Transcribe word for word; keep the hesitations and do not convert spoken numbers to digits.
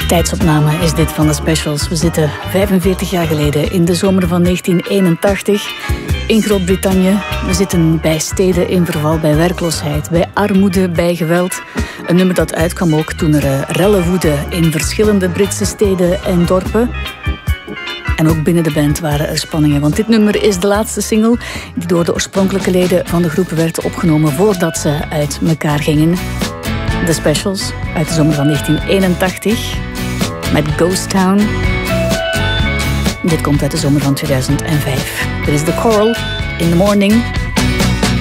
Tijdsopname is dit van de Specials. We zitten vijfenveertig jaar geleden in de zomer van negentien eenentachtig in Groot-Brittannië. We zitten bij steden in verval, bij werkloosheid, bij armoede, bij geweld. Een nummer dat uitkwam ook toen er uh, rellen woedden in verschillende Britse steden en dorpen. En ook binnen de band waren er spanningen. Want dit nummer is de laatste single die door de oorspronkelijke leden van de groep werd opgenomen voordat ze uit elkaar gingen. The Specials uit de zomer van negentien eenentachtig met Ghost Town. Dit komt uit de zomer van tweeduizend vijf. Dit is The Coral in the Morning.